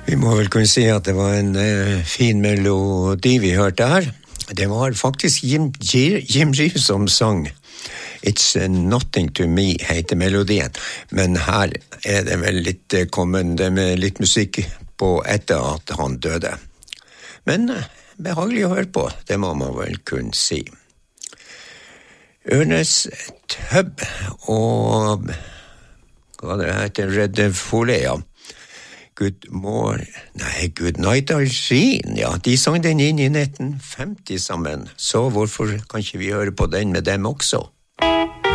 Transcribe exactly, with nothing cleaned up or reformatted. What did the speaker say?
Vi må vel kunne si at det var en uh, fin melodi vi hørte her. Det var faktisk Jim, Jim Reeves som sang. It's Nothing to Me heter melodien. Men her er det vel litt uh, kommende med litt musikk på etter at han døde. Men uh, behagelig å høre på, det må man vel kunne si. Ernest Tubb og hva det heter, Red Folea. Good morning, nei, Good Night Irene, ja, de sang den inn i nitten femti sammen, så hvorfor kan ikke vi høre på den med dem også?